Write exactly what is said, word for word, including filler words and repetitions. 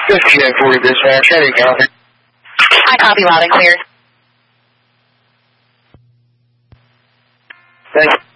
fifty-nine forty dispatch, heading copy. I copy loud and clear. Thanks.